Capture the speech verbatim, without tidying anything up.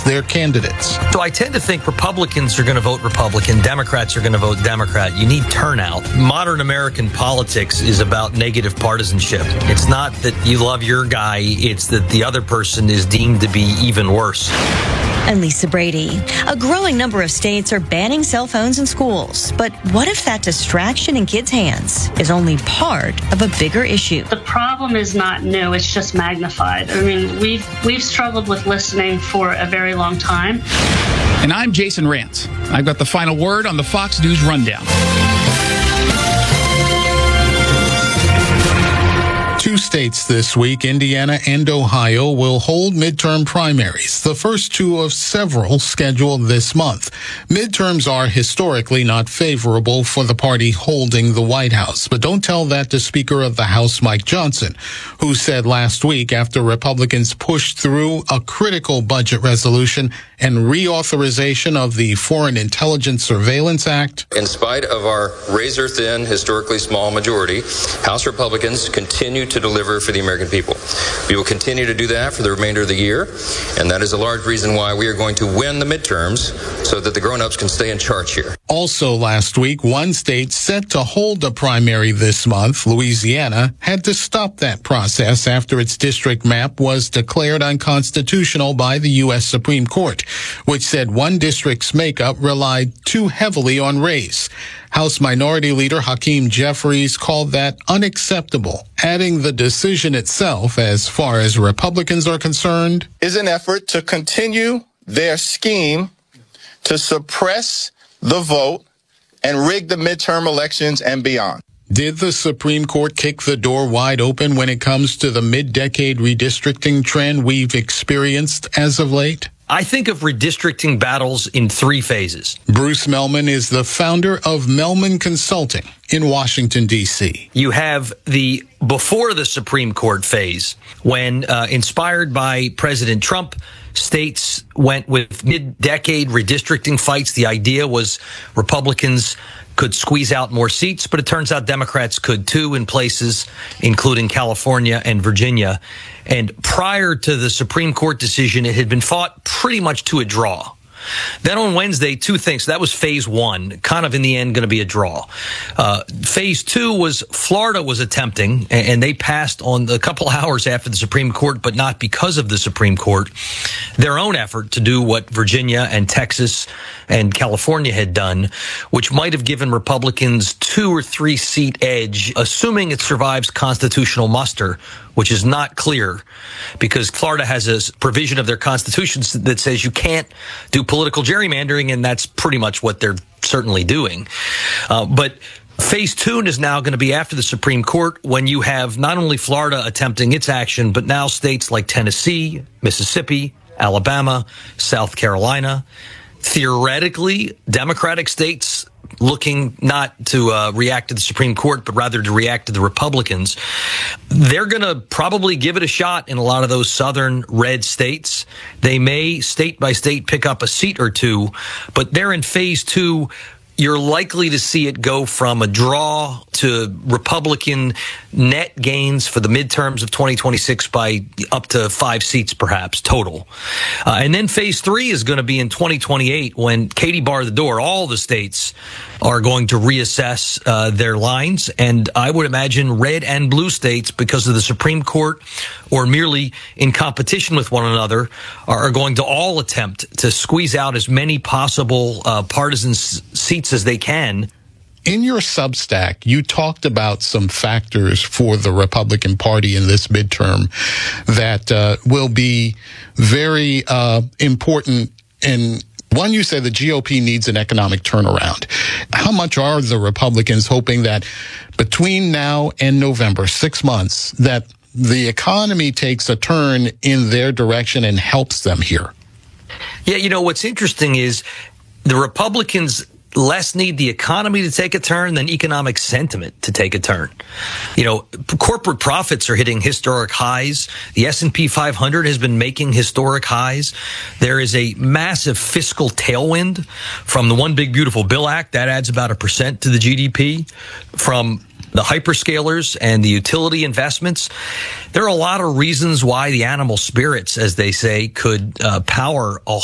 as their candidates. So I tend to think Republicans are going to vote Republican, Democrats are going to vote Democrat. You need turnout. Modern American politics is about negative partisanship. It's not that you love your guy, it's that the other person is deemed to be even worse. And Lisa Brady. A growing number of states are banning cell phones in schools. But what if that distraction in kids' hands is only part of a bigger issue? The problem is not new, it's just magnified. I mean, we've we've struggled with listening for a very long time. And I'm Jason Rantz. I've got the final word on the Fox News Rundown. Two states this week, Indiana and Ohio, will hold midterm primaries, the first two of several scheduled this month. Midterms are historically not favorable for the party holding the White House, but don't tell that to Speaker of the House Mike Johnson, who said last week after Republicans pushed through a critical budget resolution and reauthorization of the Foreign Intelligence Surveillance Act. In spite of our razor-thin, historically small majority, House Republicans continue to deliver for the American people. We will continue to do that for the remainder of the year, and that is a large reason why we are going to win the midterms so that the grown-ups can stay in charge here. Also last week, one state set to hold a primary this month, Louisiana, had to stop that process after its district map was declared unconstitutional by the U S Supreme Court, which said one district's makeup relied too heavily on race. House Minority Leader Hakeem Jeffries called that unacceptable, adding the decision itself, as far as Republicans are concerned, is an effort to continue their scheme to suppress the vote and rig the midterm elections and beyond. Did the Supreme Court kick the door wide open when it comes to the mid-decade redistricting trend we've experienced as of late? I think of redistricting battles in three phases. Bruce Mehlman is the founder of Mehlman Consulting in Washington, D C. You have the before the Supreme Court phase, when, uh, inspired by President Trump, states went with mid-decade redistricting fights. The idea was Republicans could squeeze out more seats, but it turns out Democrats could too in places, including California and Virginia. And prior to the Supreme Court decision, it had been fought pretty much to a draw. Then on Wednesday, two things. That was phase one, kind of in the end going to be a draw. Uh, phase two was Florida was attempting, and they passed on a couple hours after the Supreme Court, but not because of the Supreme Court, their own effort to do what Virginia and Texas and California had done, which might have given Republicans two or three seat edge, assuming it survives constitutional muster, which is not clear because Florida has a provision of their constitution that says you can't do political gerrymandering, and that's pretty much what they're certainly doing. Uh, but phase two is now going to be after the Supreme Court, when you have not only Florida attempting its action, but now states like Tennessee, Mississippi, Alabama, South Carolina, theoretically Democratic states looking not to uh, react to the Supreme Court, but rather to react to the Republicans. They're going to probably give it a shot in a lot of those southern red states. They may, state by state, pick up a seat or two, but they're in phase two. You're likely to see it go from a draw to Republican net gains for the midterms of twenty twenty-six by up to five seats, perhaps, total. Uh, and then phase three is going to be in twenty twenty-eight, when Katie barred the door. All the states are going to reassess uh, their lines. And I would imagine red and blue states, because of the Supreme Court or merely in competition with one another, are going to all attempt to squeeze out as many possible uh, partisan s- seats as they can. In your Substack, you talked about some factors for the Republican Party in this midterm that uh, will be very uh, important. And one, you said the G O P needs an economic turnaround. How much are the Republicans hoping that between now and November, six months, that the economy takes a turn in their direction and helps them here? Yeah, you know, what's interesting is the Republicans less need the economy to take a turn than economic sentiment to take a turn. You know, corporate profits are hitting historic highs. The S and P five hundred has been making historic highs. There is a massive fiscal tailwind from the One Big Beautiful Bill Act. That adds about a percent to the G D P. From the hyperscalers and the utility investments. There are a lot of reasons why the animal spirits, as they say, could uh, power a